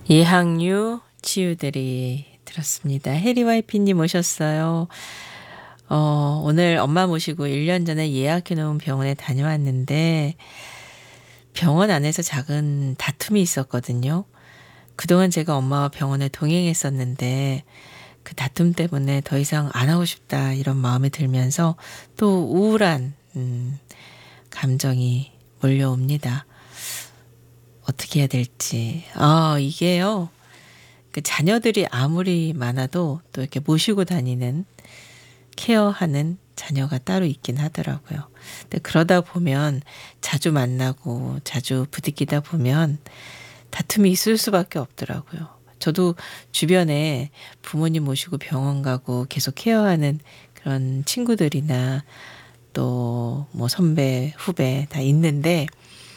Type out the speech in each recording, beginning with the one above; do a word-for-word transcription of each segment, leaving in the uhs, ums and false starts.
이항유 치유들이 들었습니다. 해리와이피님 오셨어요. 어, 오늘 엄마 모시고 일 년 전에 예약해 놓은 병원에 다녀왔는데 병원 안에서 작은 다툼이 있었거든요. 그동안 제가 엄마와 병원에 동행했었는데 그 다툼 때문에 더 이상 안 하고 싶다 이런 마음이 들면서 또 우울한 음, 감정이 몰려옵니다. 어떻게 해야 될지. 아, 이게요. 그 자녀들이 아무리 많아도 또 이렇게 모시고 다니는 케어하는 자녀가 따로 있긴 하더라고요. 근데 그러다 보면 자주 만나고 자주 부딪히다 보면 다툼이 있을 수밖에 없더라고요. 저도 주변에 부모님 모시고 병원 가고 계속 케어하는 그런 친구들이나 또 뭐 선배, 후배 다 있는데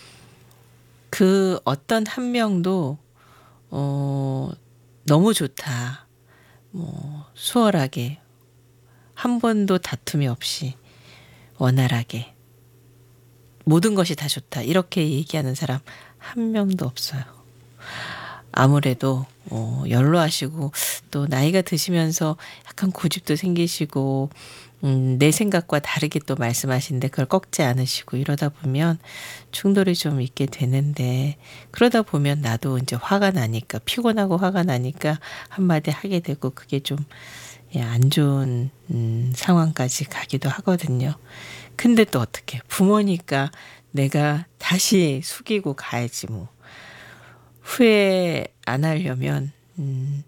그 어떤 한 명도 어 너무 좋다. 뭐 수월하게 한 번도 다툼이 없이 원활하게 모든 것이 다 좋다. 이렇게 얘기하는 사람 한 명도 없어요. 아무래도 어, 연로하시고 또 나이가 드시면서 약간 고집도 생기시고 음, 내 생각과 다르게 또 말씀하시는데 그걸 꺾지 않으시고 이러다 보면 충돌이 좀 있게 되는데 그러다 보면 나도 이제 화가 나니까 피곤하고 화가 나니까 한마디 하게 되고 그게 좀 안 좋은 음, 상황까지 가기도 하거든요. 근데 또 어떻게 부모니까 내가 다시 숙이고 가야지 뭐. 후회 안 하려면 음,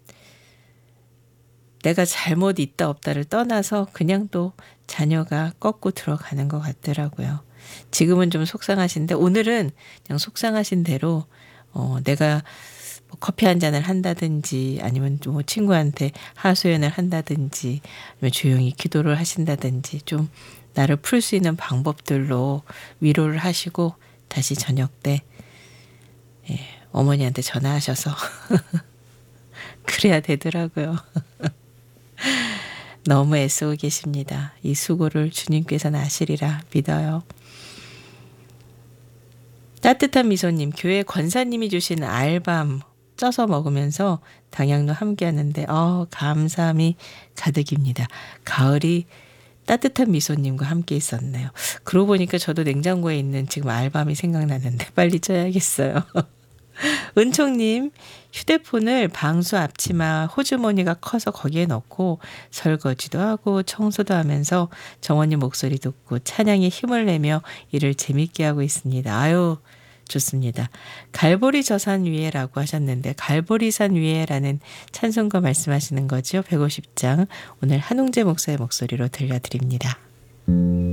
내가 잘못 있다 없다를 떠나서 그냥 또 자녀가 꺾고 들어가는 것 같더라고요. 지금은 좀 속상하신데 오늘은 그냥 속상하신 대로 어, 내가 뭐 커피 한 잔을 한다든지 아니면 뭐 친구한테 하소연을 한다든지 아니면 조용히 기도를 하신다든지 좀 나를 풀 수 있는 방법들로 위로를 하시고 다시 저녁 때 예, 어머니한테 전화하셔서 그래야 되더라고요. 너무 애쓰고 계십니다. 이 수고를 주님께서는 아시리라 믿어요. 따뜻한 미소님, 교회 권사님이 주신 알밤 쪄서 먹으면서 당양로 함께 하는데 어, 감사함이 가득입니다. 가을이 따뜻한 미소님과 함께 있었네요. 그러고 보니까 저도 냉장고에 있는 지금 알밤이 생각나는데 빨리 쪄야겠어요. 은총님, 휴대폰을 방수 앞치마 호주머니가 커서 거기에 넣고 설거지도 하고 청소도 하면서 정원님 목소리 듣고 찬양에 힘을 내며 일을 재밌게 하고 있습니다. 아유, 좋습니다. 갈보리 저산 위에라고 하셨는데 갈보리산 위에라는 찬송가 말씀하시는 거죠. 백오십 장 오늘 한웅재 목사의 목소리로 들려드립니다.